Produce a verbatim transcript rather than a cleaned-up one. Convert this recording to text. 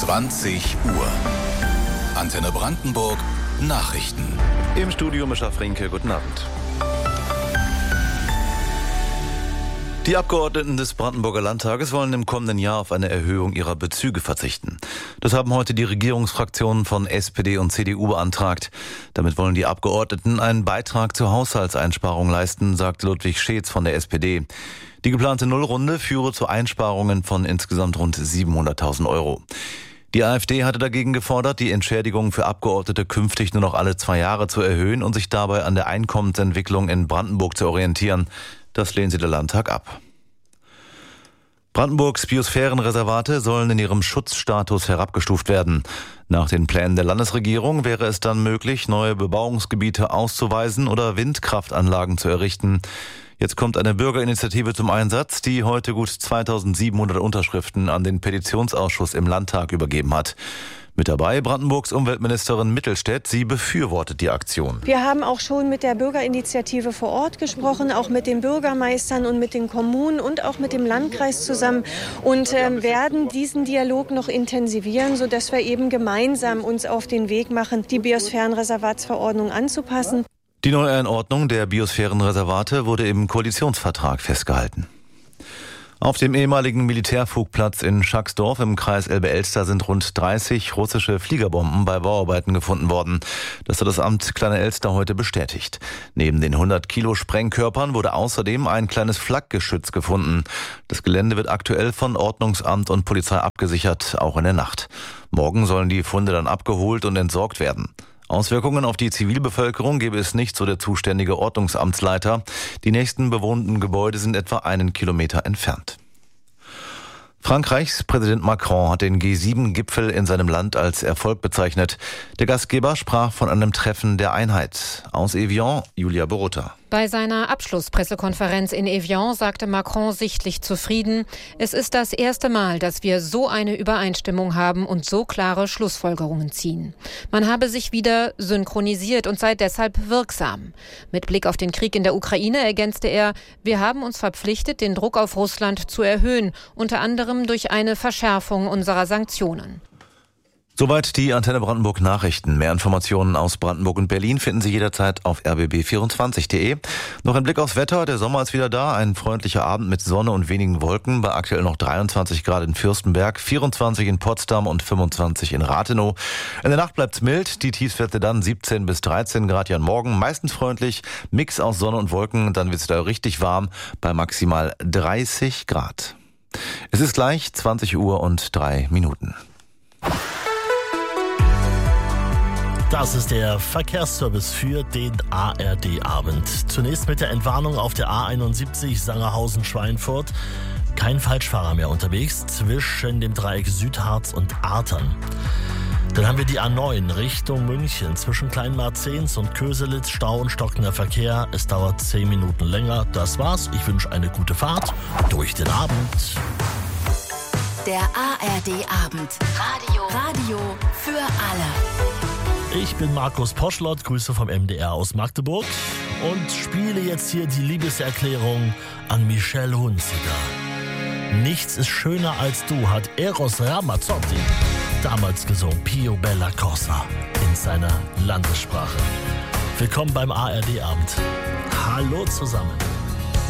zwanzig Uhr. Antenne Brandenburg Nachrichten. Im Studio Mischa Frinke, guten Abend. Die Abgeordneten des Brandenburger Landtages wollen im kommenden Jahr auf eine Erhöhung ihrer Bezüge verzichten. Das haben heute die Regierungsfraktionen von S P D und C D U beantragt. Damit wollen die Abgeordneten einen Beitrag zur Haushaltseinsparung leisten, sagt Ludwig Scheetz von der S P D. Die geplante Nullrunde führe zu Einsparungen von insgesamt rund siebenhunderttausend Euro. Die AfD hatte dagegen gefordert, die Entschädigung für Abgeordnete künftig nur noch alle zwei Jahre zu erhöhen und sich dabei an der Einkommensentwicklung in Brandenburg zu orientieren. Das lehnte der Landtag ab. Brandenburgs Biosphärenreservate sollen in ihrem Schutzstatus herabgestuft werden. Nach den Plänen der Landesregierung wäre es dann möglich, neue Bebauungsgebiete auszuweisen oder Windkraftanlagen zu errichten. Jetzt kommt eine Bürgerinitiative zum Einsatz, die heute gut zweitausendsiebenhundert Unterschriften an den Petitionsausschuss im Landtag übergeben hat. Mit dabei Brandenburgs Umweltministerin Mittelstädt. Sie befürwortet die Aktion. Wir haben auch schon mit der Bürgerinitiative vor Ort gesprochen, auch mit den Bürgermeistern und mit den Kommunen und auch mit dem Landkreis zusammen und äh, werden diesen Dialog noch intensivieren, sodass wir eben gemeinsam uns auf den Weg machen, die Biosphärenreservatsverordnung anzupassen. Die Neueinordnung der Biosphärenreservate wurde im Koalitionsvertrag festgehalten. Auf dem ehemaligen Militärflugplatz in Schacksdorf im Kreis Elbe-Elster sind rund dreißig russische Fliegerbomben bei Bauarbeiten gefunden worden. Das hat das Amt Kleine Elster heute bestätigt. Neben den hundert Kilo Sprengkörpern wurde außerdem ein kleines Flakgeschütz gefunden. Das Gelände wird aktuell von Ordnungsamt und Polizei abgesichert, auch in der Nacht. Morgen sollen die Funde dann abgeholt und entsorgt werden. Auswirkungen auf die Zivilbevölkerung gebe es nicht, so der zuständige Ordnungsamtsleiter. Die nächsten bewohnten Gebäude sind etwa einen Kilometer entfernt. Frankreichs Präsident Macron hat den G sieben Gipfel in seinem Land als Erfolg bezeichnet. Der Gastgeber sprach von einem Treffen der Einheit. Aus Evian, Julia Borota. Bei seiner Abschlusspressekonferenz in Evian sagte Macron sichtlich zufrieden: Es ist das erste Mal, dass wir so eine Übereinstimmung haben und so klare Schlussfolgerungen ziehen. Man habe sich wieder synchronisiert und sei deshalb wirksam. Mit Blick auf den Krieg in der Ukraine ergänzte er: Wir haben uns verpflichtet, den Druck auf Russland zu erhöhen, unter anderem durch eine Verschärfung unserer Sanktionen. Soweit die Antenne Brandenburg Nachrichten. Mehr Informationen aus Brandenburg und Berlin finden Sie jederzeit auf r b b vierundzwanzig punkt d e. Noch ein Blick aufs Wetter. Der Sommer ist wieder da. Ein freundlicher Abend mit Sonne und wenigen Wolken. Bei aktuell noch dreiundzwanzig Grad in Fürstenberg, vierundzwanzig in Potsdam und fünfundzwanzig in Rathenow. In der Nacht bleibt's mild. Die Tiefstwerte dann siebzehn bis dreizehn Grad ja morgen. Meistens freundlich. Mix aus Sonne und Wolken. Dann wird's da richtig warm bei maximal dreißig Grad. Es ist gleich zwanzig Uhr und drei Minuten. Das ist der Verkehrsservice für den A R D-Abend. Zunächst mit der Entwarnung auf der A einundsiebzig Sangerhausen-Schweinfurt. Kein Falschfahrer mehr unterwegs zwischen dem Dreieck Südharz und Artern. Dann haben wir die A neun Richtung München. Zwischen Kleinmarzens und Köselitz Stau und stockender Verkehr. Es dauert zehn Minuten länger. Das war's. Ich wünsche eine gute Fahrt durch den Abend. Der A R D-Abend. Radio. Radio für alle. Ich bin Markus Poschlott, Grüße vom M D R aus Magdeburg und spiele jetzt hier die Liebeserklärung an Michelle Hunziker. Nichts ist schöner als du, hat Eros Ramazzotti damals gesungen, Pio Bella Cosa, in seiner Landessprache. Willkommen beim A R D-Abend. Hallo zusammen.